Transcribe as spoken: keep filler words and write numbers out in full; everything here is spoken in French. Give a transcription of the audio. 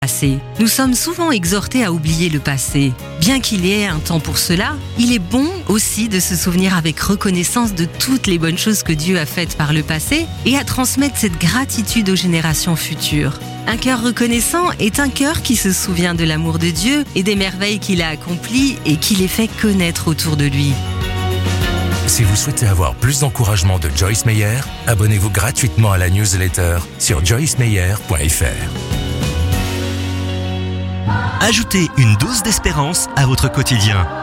passé. Nous sommes souvent exhortés à oublier le passé. Bien qu'il y ait un temps pour cela, il est bon aussi de se souvenir avec reconnaissance de toutes les bonnes choses que Dieu a faites par le passé et à transmettre cette gratitude aux générations futures. Un cœur reconnaissant est un cœur qui se souvient de l'amour de Dieu et des merveilles qu'il a accomplies et qui les fait connaître autour de lui. Si vous souhaitez avoir plus d'encouragement de Joyce Meyer, abonnez-vous gratuitement à la newsletter sur joyce meyer point f r. Ajoutez une dose d'espérance à votre quotidien.